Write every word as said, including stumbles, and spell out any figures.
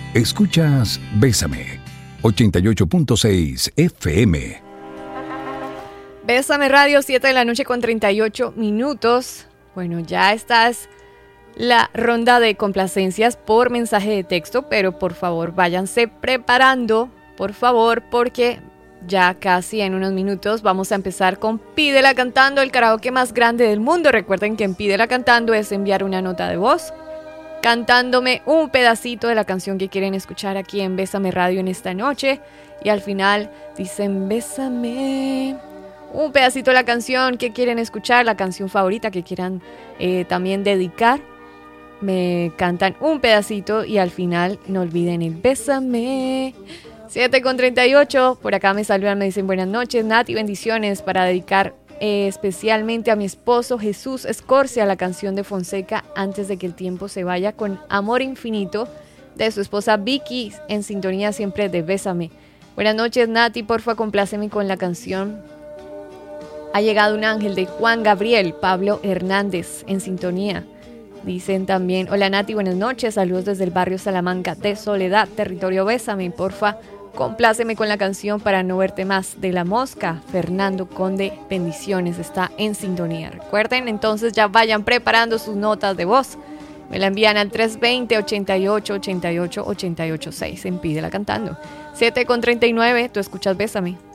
Escuchas Bésame, ochenta y ocho punto seis F M. Bésame Radio, siete de la noche con treinta y ocho minutos. Bueno, ya esta es la ronda de complacencias por mensaje de texto, pero por favor váyanse preparando, por favor, porque ya casi en unos minutos vamos a empezar con Pídela Cantando, el karaoke más grande del mundo. Recuerden que en Pídela Cantando es enviar una nota de voz cantándome un pedacito de la canción que quieren escuchar aquí en Bésame Radio en esta noche. Y al final dicen bésame, un pedacito de la canción que quieren escuchar, la canción favorita que quieran eh, también dedicar. Me cantan un pedacito y al final no olviden el bésame. siete con treinta y ocho, por acá me saludan, me dicen buenas noches, Nati, bendiciones para dedicar Eh, especialmente a mi esposo Jesús Escorcia, la canción de Fonseca, Antes de que el tiempo se vaya, con amor infinito, de su esposa Vicky, en sintonía siempre de Bésame. Buenas noches, Nati, porfa, compláceme con la canción Ha llegado un ángel, de Juan Gabriel. Pablo Hernández, en sintonía. Dicen también, hola Nati, buenas noches, saludos desde el barrio Salamanca de Soledad, territorio Bésame, porfa, compláceme con la canción Para no verte más, de La Mosca. Fernando Conde, bendiciones, está en sintonía. Recuerden, entonces ya vayan preparando sus notas de voz. Me la envían al tres veinte, ochenta y ocho, ochenta y ocho, ochenta y ocho seis en Pídela Cantando. siete con treinta y nueve, tú escuchas Bésame.